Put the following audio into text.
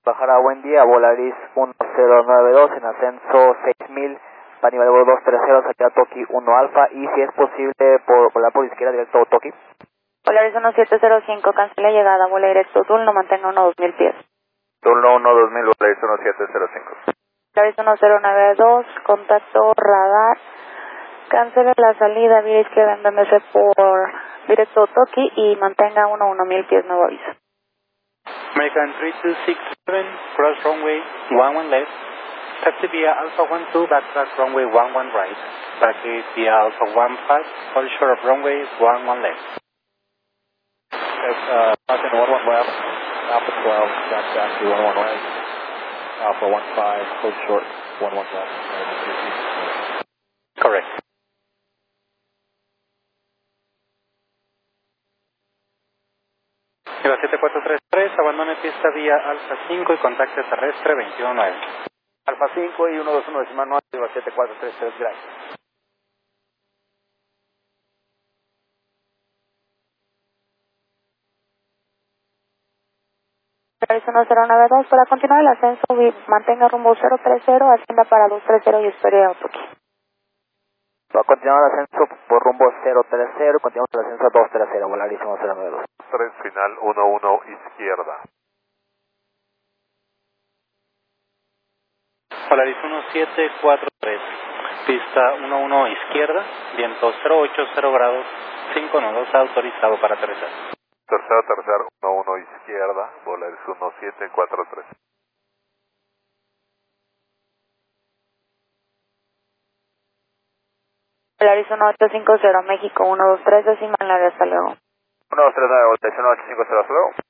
Bajara, buen día, Volaris 1092 en ascenso 6000, para nivel 230, salida Toki 1 Alfa, y si es posible volar por izquierda directo Toki. Volaris 1705, cancela llegada, vuela directo turno, mantenga 2000 pies. Turno 1-2000, Volaris 1705. Volaris 1092, contacto radar, cancele la salida vía izquierda en BMC por directo Toki y mantenga 1000 pies, nuevo aviso. American 3267, cross runway 11 left, taxi via Alpha 12, backtrack runway 11 right, taxi via Alpha 15, hold short of runway 11 left. Falcon 11 left, Alpha 12, backtrack to 11 right, Alpha 15, hold short, 11 left. Correct. Eva 7433, abandone pista vía Alfa 5 y contacte terrestre 219. Alfa 5 y 121 decimal 9, Eva 7433, gracias. Volaris 1092, para continuar el ascenso, mantenga rumbo 030, ascienda para 230 y espere a Toki. Va a continuar el ascenso por rumbo 030, continuamos el ascenso 230, Volaris 1092. 3 final 11 izquierda. Volaris 1743, pista 11 izquierda, viento 080 grados, 5 nudos, autorizado para aterrizar. Tercero, 11 izquierda, Volaris 1743. Volaris 1850, México 123, decimal, hasta luego. 1239, Volaris 1850, hasta luego.